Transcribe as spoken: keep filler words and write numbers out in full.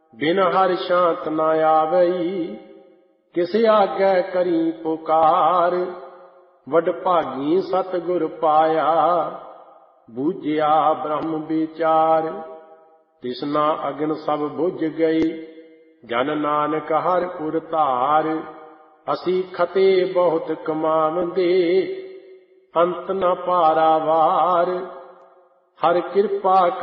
ਬਿਨ ਹਰਿ ਸ਼ਾਂਤ ਨ ਆਵਈ। ਕਿਸ ਆਗੈ ਕਰੀ ਪੁਕਾਰ, ਵਡ ਭਾਗੀ ਸਤਿਗੁਰ ਪਾਇਆ। ਬੂਝਿਆ ਬ੍ਰਹਮ ਵਿਚਾਰ, ਤਿਸਨਾ ਅਗਨ ਸਭ ਬੁਝ ਗਈ। ਜਨ ਨਾਨਕ ਹਰਿ ਪੁਰ ਧਾਰ, ਅਸੀਂ ਖਤੇ ਬਹੁਤ ਕਮਾਵੰਦੇ। ਅੰਤ ਨ ਪਾਰਾਵਾਰ, ਹਰਿ ਕਿਰਪਾ